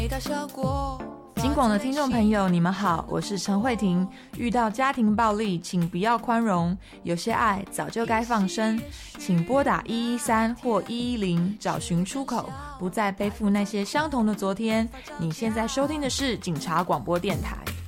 金广的听众朋友，你们好，我是陈慧婷。遇到家庭暴力，请不要宽容，有些爱早就该放生，请拨打113或110，找寻出口，不再背负那些相同的昨天。你现在收听的是警察广播电台。